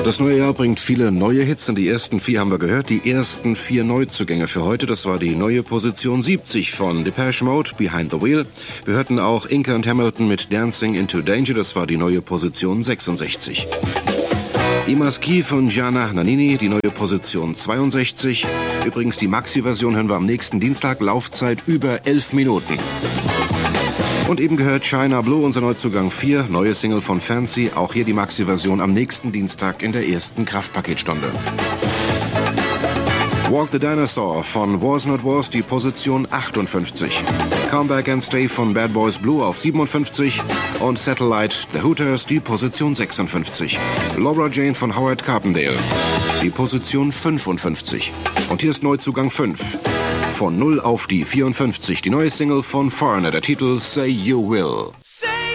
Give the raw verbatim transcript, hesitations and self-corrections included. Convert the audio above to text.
Das neue Jahr bringt viele neue Hits und die ersten vier haben wir gehört. Die ersten vier Neuzugänge für heute, das war die neue Position siebzig von Depeche Mode, Behind the Wheel. Wir hörten auch Inca und Hamilton mit Dancing into Danger, das war die neue Position sechsundsechzig. Imaski von Gianna Nannini, die neue Position zweiundsechzig. Übrigens die Maxi-Version hören wir am nächsten Dienstag, Laufzeit über elf Minuten. Und eben gehört China Blue, unser Neuzugang vier, neue Single von Fancy, auch hier die Maxi-Version am nächsten Dienstag in der ersten Kraftpaketstunde. Walk the Dinosaur von Wars Not Wars, die Position achtundfünfzig. Come Back and Stay von Bad Boys Blue auf siebenundfünfzig und Satellite The Hooters, die Position sechsundfünfzig. Laura Jane von Howard Carpendale, die Position fünfundfünfzig. Und hier ist Neuzugang fünf. Von null auf die vierundfünfzig, die neue Single von Foreigner, der Titel Say You Will. Say